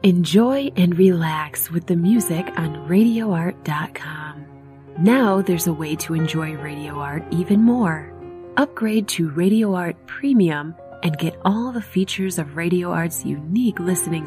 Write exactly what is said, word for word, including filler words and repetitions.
Enjoy and relax with the music on radio art dot com. Now there's a way to enjoy Radio Art even more. Upgrade to Radio Art Premium and get all the features of Radio Art's unique listening